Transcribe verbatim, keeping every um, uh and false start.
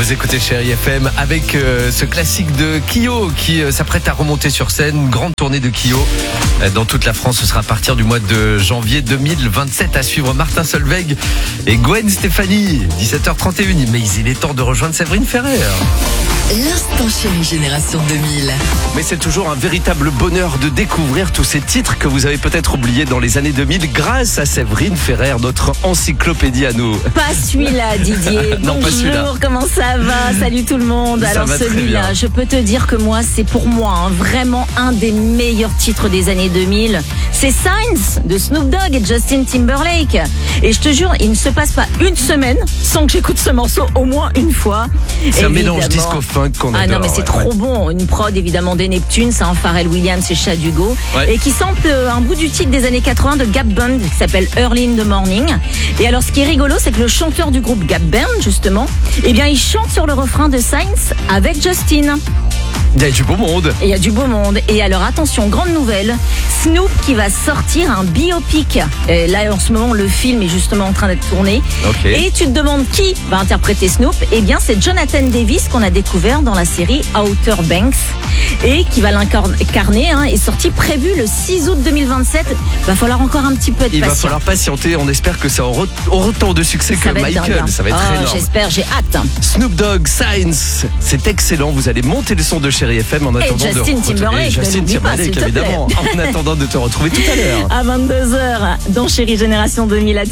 Vous écoutez Chérie F M avec euh, ce classique de Kyo qui euh, s'apprête à remonter sur scène. Une grande tournée de Kyo euh, dans toute la France. Ce sera à partir du mois de janvier deux mille vingt-sept. À suivre Martin Solveig et Gwen Stefani. dix-sept heures trente et une. Mais il est temps de rejoindre Séverine Ferrer. L'instant Chérie Génération deux mille. Mais c'est toujours un véritable bonheur de découvrir tous ces titres que vous avez peut-être oubliés dans les années deux mille grâce à Séverine Ferrer, notre encyclopédie à nous. Pas celui-là, Didier. Non, pas celui-là. Bonjour, comment ça va? Salut tout le monde. Ça Alors va très celui-là, bien. je peux te dire que moi, c'est pour moi hein, vraiment un des meilleurs titres des années deux mille. C'est Signs de Snoop Dogg et Justin Timberlake. Et je te jure, il ne se passe pas une semaine sans que j'écoute ce morceau au moins une fois. C'est un mélange Évidemment. disco-funk qu'on adore. Ah non, mais c'est ouais. trop bon. Une prod évidemment des Neptunes, c'est un Pharrell Williams et Chad Hugo. Ouais. Et qui sample un bout du titre des années quatre-vingts de Gap Band qui s'appelle Early in the Morning. Et alors ce qui est rigolo, c'est que le chanteur du groupe Gap Band, justement, eh bien il chante sur le refrain de Signs avec Justin. Il y a du beau monde. Et il y a du beau monde. Et alors attention, grande nouvelle, Snoop qui va sortir un biopic. Et là en ce moment le film est justement en train d'être tourné. Ok. Et tu te demandes qui va interpréter Snoop? Eh bien c'est Jonathan Davis qu'on a découvert dans la série Outer Banks et qui va l'incarner. Hein, est sorti prévu le six août deux mille vingt-sept. Va falloir encore un petit peu être Il va patient. falloir patienter. On espère que ça aura autant de succès Ça que va être Michael. dingue, hein. Ça va être Oh, énorme. J'espère, j'ai hâte. Snoop Dogg, Signs, c'est excellent. Vous allez monter le son de Chérie F M en attendant Justin de retrouver- Timberlake, Et Justin ne l'oublie pas, Timberlake, s'il te plaît. évidemment. En attendant de te retrouver tout à l'heure. À vingt-deux heures dans Chérie Génération deux mille. À tout